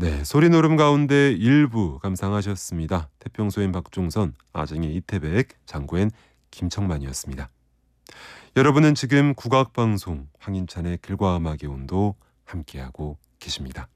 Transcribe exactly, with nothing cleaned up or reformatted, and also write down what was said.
네, 소리 노름 가운데 일부 감상하셨습니다. 태평소엔 박종선, 아정의 이태백, 장구엔 김청만이었습니다. 여러분은 지금 국악방송 황인찬의 글과 음악의 온도 함께하고 계십니다.